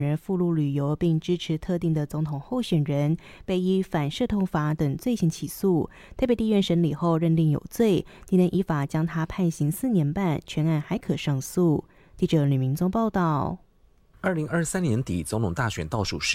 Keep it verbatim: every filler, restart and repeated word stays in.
人赴陆旅游并支持特定的总统候选人，被依反涉通法等罪行起诉。台北地院审理后认定有罪，今天依法将他判刑四年半，全案还可上诉。记者吕明宗报道。 二零二三年底总统大选倒数时